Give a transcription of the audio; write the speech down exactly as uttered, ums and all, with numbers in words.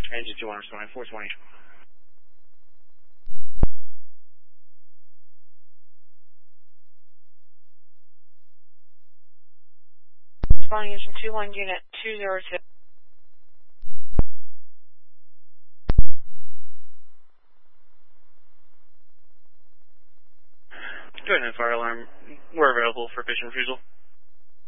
Engine two one, responding four twenty. Responding engine two one, unit two zero two. Go ahead and fire alarm. We're available for patient refusal.